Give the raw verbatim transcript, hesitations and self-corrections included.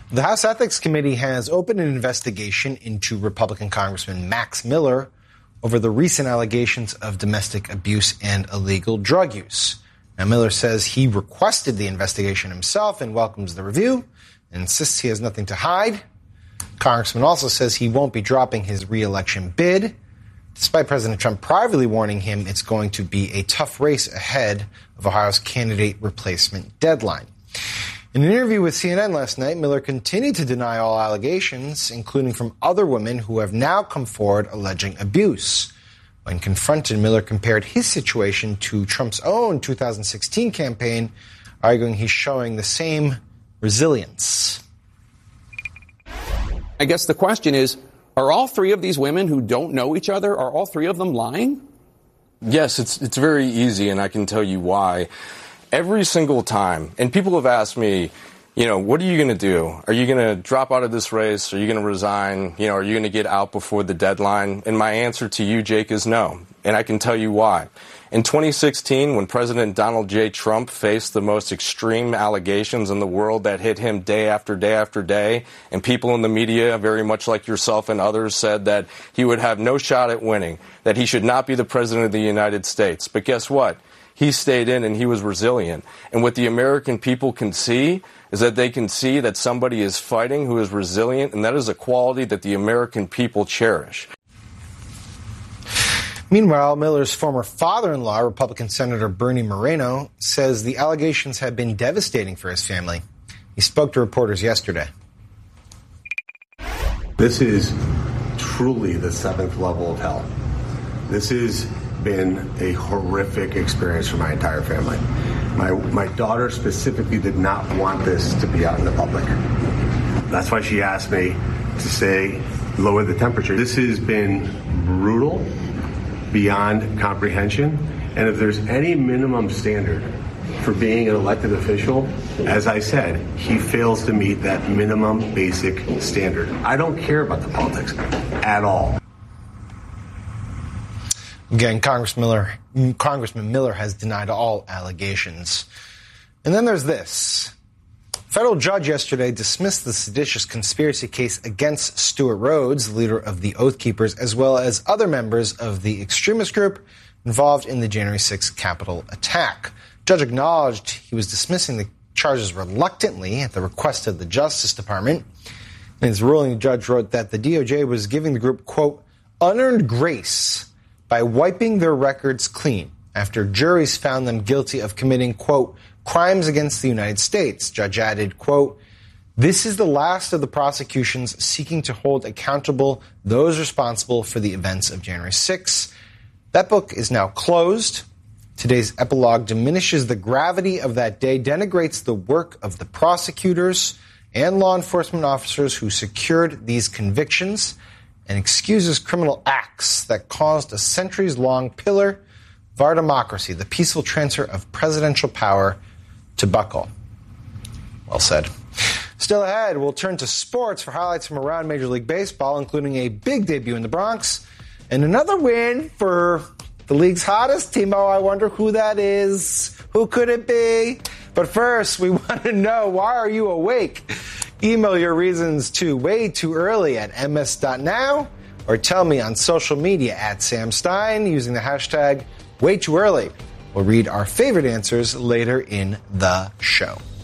The House Ethics Committee has opened an investigation into Republican Congressman Max Miller over the recent allegations of domestic abuse and illegal drug use. Now, Miller says he requested the investigation himself and welcomes the review and insists he has nothing to hide. Congressman also says he won't be dropping his re-election bid, despite President Trump privately warning him it's going to be a tough race ahead of Ohio's candidate replacement deadline. In an interview with C N N last night, Miller continued to deny all allegations, including from other women who have now come forward alleging abuse. When confronted, Miller compared his situation to Trump's own two thousand sixteen campaign, arguing he's showing the same resilience. I guess the question is, are all three of these women who don't know each other, are all three of them lying? Yes, it's it's very easy, and I can tell you why. Every single time, and people have asked me, you know, what are you going to do? Are you going to drop out of this race? Are you going to resign? You know, are you going to get out before the deadline? And my answer to you, Jake, is no. And I can tell you why. In twenty sixteen, when President Donald J. Trump faced the most extreme allegations in the world that hit him day after day after day, and people in the media, very much like yourself and others, said that he would have no shot at winning, that he should not be the president of the United States. But guess what? He stayed in and he was resilient. And what the American people can see is that they can see that somebody is fighting who is resilient, and that is a quality that the American people cherish. Meanwhile, Miller's former father-in-law, Republican Senator Bernie Moreno, says the allegations have been devastating for his family. He spoke to reporters yesterday. This is truly the seventh level of hell. This has been a horrific experience for my entire family. My my daughter specifically did not want this to be out in the public. That's why she asked me to say, lower the temperature. This has been brutal, beyond comprehension. And if there's any minimum standard for being an elected official, as I said, he fails to meet that minimum basic standard. I don't care about the politics at all. Again, Congress Miller, Congressman Miller has denied all allegations. And then there's this. A federal judge yesterday dismissed the seditious conspiracy case against Stewart Rhodes, the leader of the Oath Keepers, as well as other members of the extremist group involved in the January sixth Capitol attack. The judge acknowledged he was dismissing the charges reluctantly at the request of the Justice Department. In his ruling, the judge wrote that the D O J was giving the group, quote, unearned grace by wiping their records clean after juries found them guilty of committing, quote, crimes against the United States. Judge added, quote, this is the last of the prosecutions seeking to hold accountable those responsible for the events of January sixth. That book is now closed. Today's epilogue diminishes the gravity of that day, denigrates the work of the prosecutors and law enforcement officers who secured these convictions, and excuses criminal acts that caused a centuries-long pillar of our democracy, the peaceful transfer of presidential power, to buckle. Well said. Still ahead, we'll turn to sports for highlights from around Major League Baseball, including a big debut in the Bronx and another win for the league's hottest team. Oh, I wonder who that is. Who could it be? But first, we want to know, why are you awake? Email your reasons to way too early at m s dot now or tell me on social media at Sam Stein using the hashtag way too early. We'll read our favorite answers later in the show.